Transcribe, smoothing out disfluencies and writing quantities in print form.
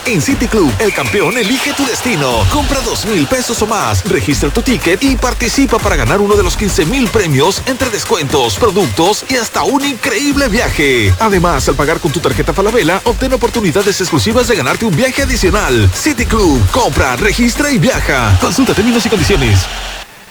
En City Club, el campeón elige tu destino. Compra 2,000 pesos o más, registra tu ticket y participa para ganar uno de los 15,000 premios entre descuentos, productos y hasta un increíble viaje. Además, al pagar con tu tarjeta Falabella, obtén oportunidades exclusivas de ganarte un viaje adicional. City Club, compra, registra y viaja. Consulta términos y condiciones.